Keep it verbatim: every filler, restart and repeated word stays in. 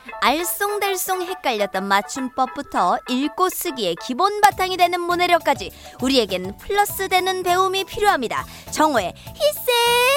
알쏭달쏭 헷갈렸던 맞춤법부터 읽고 쓰기의 기본 바탕이 되는 문해력까지 우리에겐 플러스 되는 배움이 필요합니다. 정호의 히세